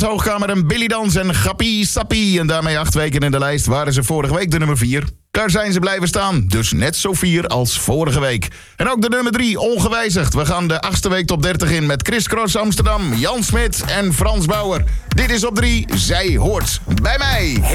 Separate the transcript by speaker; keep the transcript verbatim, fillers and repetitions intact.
Speaker 1: Hoogkamer en Billy Dans en Gappie Sappie. En daarmee acht weken in de lijst waren ze vorige week de nummer vier. Daar zijn ze blijven staan, dus net zo vier als vorige week. En ook de nummer drie, ongewijzigd. We gaan de achtste week top dertig in met Chris Cross Amsterdam, Jan Smit en Frans Bauer. Dit is op drie, zij hoort bij mij.